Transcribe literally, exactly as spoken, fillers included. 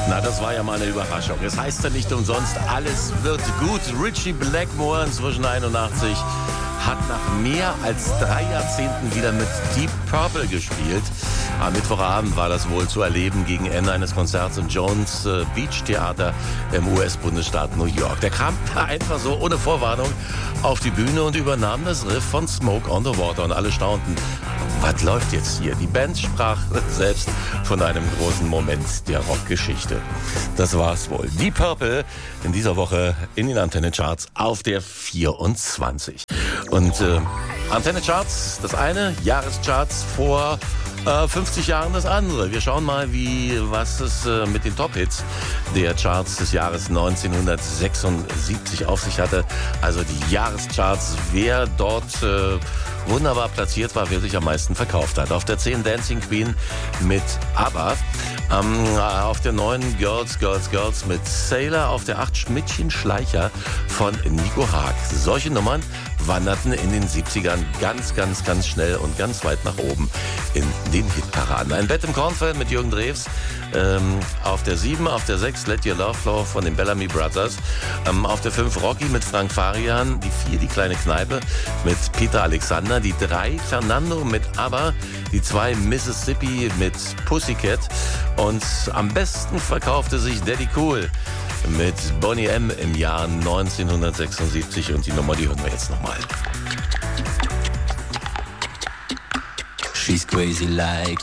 Na, das war ja mal eine Überraschung. Es heißt ja nicht umsonst, alles wird gut. Ritchie Blackmore inzwischen einundachtzig hat nach mehr als drei Jahrzehnten wieder mit Deep Purple gespielt. Am Mittwochabend war das wohl zu erleben gegen Ende eines Konzerts im Jones Beach Theater im U S-Bundesstaat New York. Der kam da einfach so ohne Vorwarnung auf die Bühne und übernahm das Riff von Smoke on the Water und alle staunten. Was läuft jetzt hier? Die Band sprach selbst von einem großen Moment der Rockgeschichte. Das war's wohl. Deep Purple in dieser Woche in den Antenne Charts auf der vierundzwanzig. Und äh, Antenne Charts, das eine, Jahrescharts vor äh, fünfzig Jahren das andere. Wir schauen mal, wie was es äh, mit den Top-Hits der Charts des Jahres neunzehnhundertsechsundsiebzig auf sich hatte. Also die Jahrescharts, wer dort äh, wunderbar platziert war, wer sich am meisten verkauft hat. Auf der zehn Dancing Queen mit ABBA. Ähm, auf der neun Girls, Girls, Girls mit Sailor. Auf der acht Schmidtchen Schleicher von Nico Haag. Solche Nummern wanderten in den siebzigern ganz, ganz, ganz schnell und ganz weit nach oben in den Hitparaden. Ein Bett im Kornfeld mit Jürgen Drews. Ähm, auf der sieben, auf der sechs Let Your Love Flow von den Bellamy Brothers. Ähm, auf der fünf Rocky mit Frank Farian. Die vier Die kleine Kneipe mit Peter Alexander. Die drei Fernando mit ABBA. Die zwei Mississippi mit Pussycat. Und am besten verkaufte sich Daddy Cool mit Boney M. im Jahr neunzehnhundertsechsundsiebzig. Und die Nummer, die hören wir jetzt nochmal. She's crazy like